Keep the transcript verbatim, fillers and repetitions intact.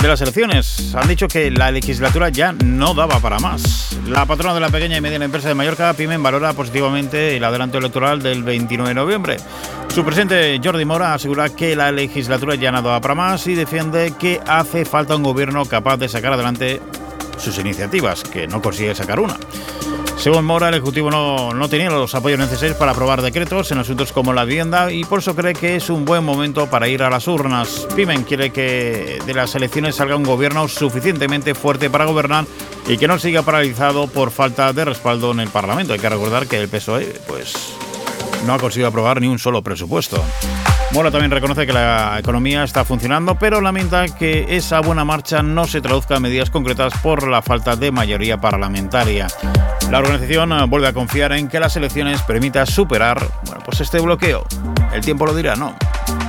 de las elecciones. Han dicho que la legislatura ya no daba para más. La patrona de la pequeña y mediana empresa de Mallorca, Pimen, valora positivamente el adelanto electoral del veintinueve de noviembre. Su presidente, Jordi Mora, asegura que la legislatura ya no daba para más y defiende que hace falta un gobierno capaz de sacar adelante sus iniciativas, que no consigue sacar una. Según Mora, el Ejecutivo no, no tenía los apoyos necesarios para aprobar decretos en asuntos como la vivienda y por eso cree que es un buen momento para ir a las urnas. Pimen quiere que de las elecciones salga un gobierno suficientemente fuerte para gobernar y que no siga paralizado por falta de respaldo en el Parlamento. Hay que recordar que el P S O E pues, no ha conseguido aprobar ni un solo presupuesto. Mora también reconoce que la economía está funcionando, pero lamenta que esa buena marcha no se traduzca en medidas concretas por la falta de mayoría parlamentaria. La organización vuelve a confiar en que las elecciones permitan superar, bueno, pues este bloqueo. El tiempo lo dirá, ¿no?